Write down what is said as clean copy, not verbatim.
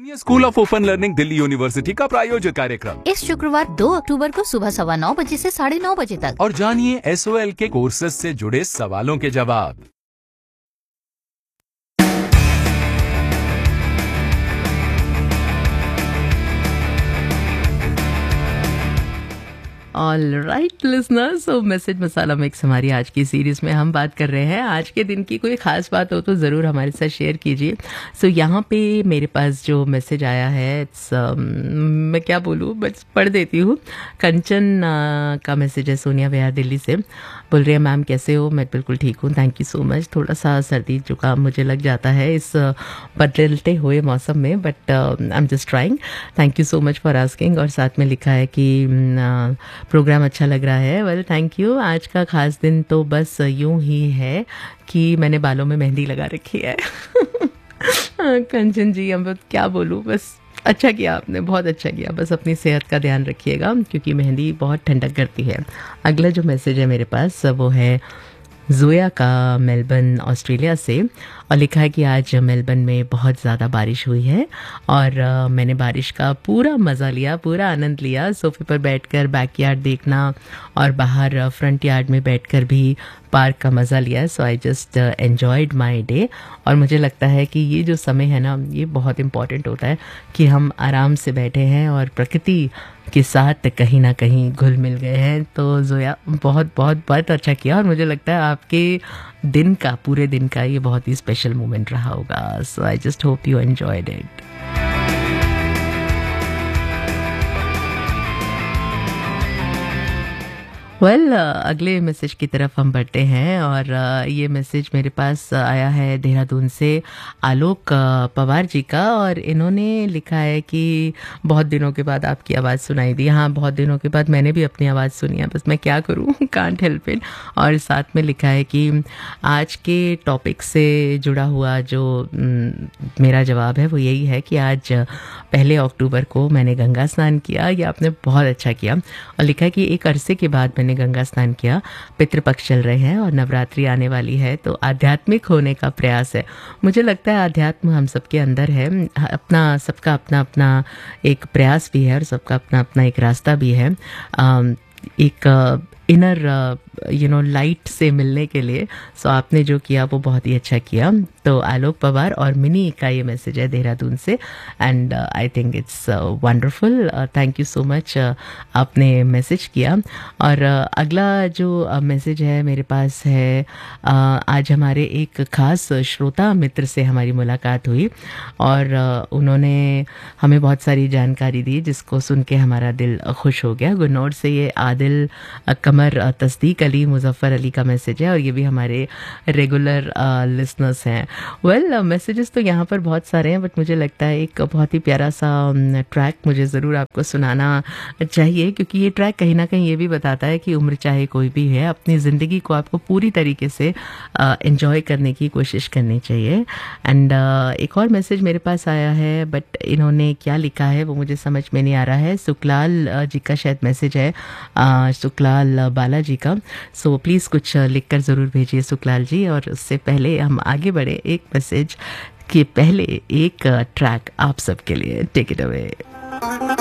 सुनिए school of open learning Delhi university का प्रायोजित कार्यक्रम इस शुक्रवार 2 अक्टूबर को सुबह 9:15 बजे से 9:30 बजे तक। और जानिए SOL के कोर्सेज से जुड़े सवालों के जवाब। ऑल राइट लिसनर्स, सो मैसेज मसाला मिक्स हमारी आज की सीरीज़ में हम बात कर रहे हैं। आज के दिन की कोई ख़ास बात हो तो ज़रूर हमारे साथ शेयर कीजिए। सो यहाँ पे मेरे पास जो मैसेज आया है इट्स मैं क्या बोलूँ, बस पढ़ देती हूँ। कंचन का मैसेज है, सोनिया विहार दिल्ली से। बोल रही है, मैम कैसे हो? मैं बिल्कुल ठीक हूँ, थैंक यू सो मच। थोड़ा सा सर्दी जुकाम मुझे लग जाता है इस बदलते हुए मौसम में, but I am just trying. Thank you so much for asking. और साथ में लिखा है कि प्रोग्राम अच्छा लग रहा है। Well thank you. आज का ख़ास दिन तो बस यूं ही है कि मैंने बालों में मेहंदी लगा रखी है। कंचन जी, अब क्या बोलूँ, बस अच्छा किया आपने, बहुत अच्छा किया। बस अपनी सेहत का ध्यान रखिएगा क्योंकि मेहंदी बहुत ठंडक करती है। अगला जो मैसेज है मेरे पास वो है जोया का, मेलबर्न ऑस्ट्रेलिया से। और लिखा है कि आज मेलबर्न में बहुत ज़्यादा बारिश हुई है और मैंने बारिश का पूरा मज़ा लिया, पूरा आनंद लिया। सोफे पर बैठकर बैकयार्ड देखना और बाहर फ्रंट यार्ड में बैठकर भी पार्क का मज़ा लिया। सो I just enjoyed my day. और मुझे लगता है कि ये जो समय है ना, ये बहुत इम्पॉर्टेंट होता है कि हम आराम से बैठे हैं और प्रकृति के साथ कहीं ना कहीं घुल मिल गए हैं। तो जोया, बहुत बहुत बहुत अच्छा किया और मुझे लगता है आपके दिन का, पूरे दिन का ये बहुत ही स्पेशल मोमेंट रहा होगा। सो I just hope you enjoyed it. Well अगले मैसेज की तरफ हम बढ़ते हैं और ये मैसेज मेरे पास आया है देहरादून से आलोक पवार जी का। और इन्होंने लिखा है कि बहुत दिनों के बाद आपकी आवाज़ सुनाई दी। हाँ, बहुत दिनों के बाद मैंने भी अपनी आवाज़ सुनी है, बस मैं क्या करूँ, कांट हेल्प इट। और साथ में लिखा है कि आज के टॉपिक से जुड़ा हुआ जो मेरा जवाब है वो यही है कि आज 1 अक्टूबर को मैंने गंगा स्नान किया। ये आपने बहुत अच्छा किया। और लिखा है कि एक अरसे के बाद मैंने गंगा स्नान किया। पितृपक्ष चल रहे हैं और नवरात्रि आने वाली है तो आध्यात्मिक होने का प्रयास है। मुझे लगता है आध्यात्म हम सबके अंदर है, अपना सबका अपना अपना एक प्रयास भी है और सबका अपना अपना एक रास्ता भी है। एक इनर लाइट से मिलने के लिए। सो आपने जो किया वो बहुत ही अच्छा किया। तो आलोक पवार और मिनी का ये मैसेज है देहरादून से and I think it's wonderful. Thank you so much, आपने मैसेज किया। और अगला जो मैसेज है मेरे पास है, आज हमारे एक ख़ास श्रोता मित्र से हमारी मुलाकात हुई और उन्होंने हमें बहुत सारी जानकारी दी जिसको सुन के हमारा दिल खुश हो गया। गुन्नौर से ये आदिल कमर तस्दीक अली मुजफ्फर अली का मैसेज है और ये भी हमारे रेगुलर लिसनर्स हैं। वेल मैसेजेस तो यहाँ पर बहुत सारे हैं, बट मुझे लगता है एक बहुत ही प्यारा सा ट्रैक मुझे ज़रूर आपको सुनाना चाहिए क्योंकि ये ट्रैक कहीं ना कहीं ये भी बताता है कि उम्र चाहे कोई भी है, अपनी ज़िंदगी को आपको पूरी तरीके से एंजॉय करने की कोशिश करनी चाहिए। एंड एक और मैसेज मेरे पास आया है, बट इन्होंने क्या लिखा है वो मुझे समझ में नहीं आ रहा है। सुखलाल जी का शायद मैसेज है, सुखलाल बालाजी का। सो प्लीज़ कुछ लिखकर ज़रूर भेजिए सुखलाल जी। और उससे पहले हम आगे बढ़े, एक मैसेज के पहले एक ट्रैक आप सबके लिए। Take it away.